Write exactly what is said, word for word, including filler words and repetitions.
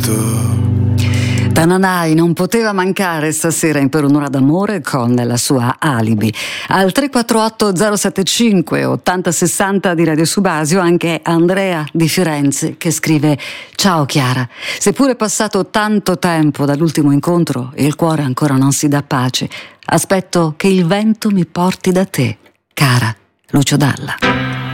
Tananai non poteva mancare stasera in Per un'ora d'amore con la sua Alibi. Al tre quattro otto zero sette cinque otto zero sei zero di Radio Subasio anche Andrea di Firenze che scrive: ciao Chiara, seppure è passato tanto tempo dall'ultimo incontro e il cuore ancora non si dà pace, aspetto che il vento mi porti da te, cara Lucio Dalla.